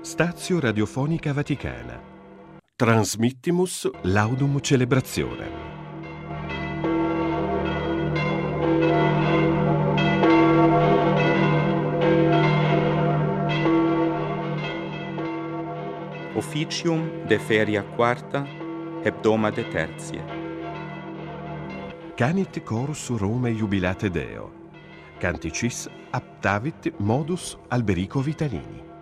Stazio Radiofonica Vaticana. Transmittimus laudum celebrationem. Officium de feria quarta, hebdomade tertiae. Canit chorus Rome jubilate Deo. Canticis aptavit modus Alberico Vitalini.